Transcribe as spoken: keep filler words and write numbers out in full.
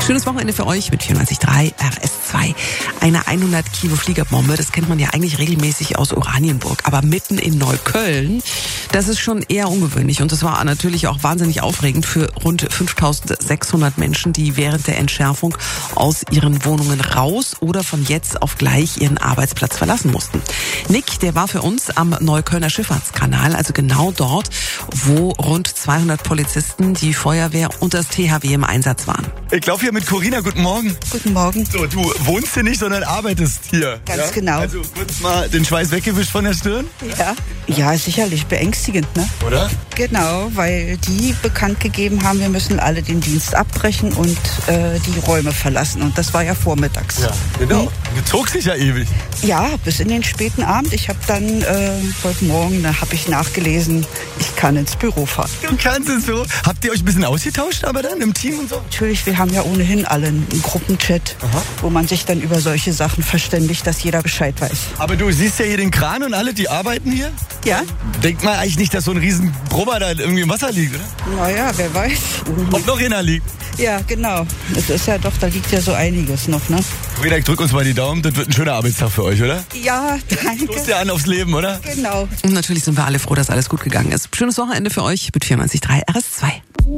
Schönes Wochenende für euch mit vierundneunzig Komma drei R S zwei. Eine hundert Kilo Fliegerbombe, das kennt man ja eigentlich regelmäßig aus Oranienburg. Aber mitten in Neukölln, das ist schon eher ungewöhnlich. Und das war natürlich auch wahnsinnig aufregend für rund fünftausendsechshundert Menschen, die während der Entschärfung aus ihren Wohnungen raus oder von jetzt auf gleich ihren Arbeitsplatz verlassen mussten. Nick, der war für uns am Neuköllner Schifffahrtskanal, also genau dort, wo rund zweihundert Polizisten, die Feuerwehr und das T H W im Einsatz waren. Ich laufe hier mit Corinna. Guten Morgen. Guten Morgen. So, du wohnst hier nicht, sondern arbeitest hier. Ganz ja? genau. Also kurz mal den Schweiß weggewischt von der Stirn? Ja. Ja, sicherlich beängstigend, ne? Oder? Genau, weil die bekannt gegeben haben, wir müssen alle den Dienst abbrechen und äh, die Räume verlassen. Und das war ja vormittags. Ja, genau. Hm? Zog sich ja ewig. Ja, bis in den späten Abend. Ich habe dann äh, heute Morgen, da habe ich nachgelesen, ich kann ins Büro fahren. Du kannst ins Büro. Habt ihr euch ein bisschen ausgetauscht aber dann im Team und so? Natürlich, wir haben ja ohnehin alle einen Gruppenchat, Aha. wo man sich dann über solche Sachen verständigt, dass jeder Bescheid weiß. Aber du siehst ja hier den Kran und alle, die arbeiten hier? Ja. Denkt man eigentlich nicht, dass so ein riesen Brummer da irgendwie im Wasser liegt, oder? Naja, wer weiß. Ob noch einer liegt. Ja, genau. Es ist ja doch, da liegt ja so einiges noch, ne? Corinna, ich drück uns mal die Daumen, das wird ein schöner Arbeitstag für euch, oder? Ja, danke. Stoßt ja an aufs Leben, oder? Genau. Und natürlich sind wir alle froh, dass alles gut gegangen ist. Schönes Wochenende für euch mit vierundneunzig Komma drei R S zwei.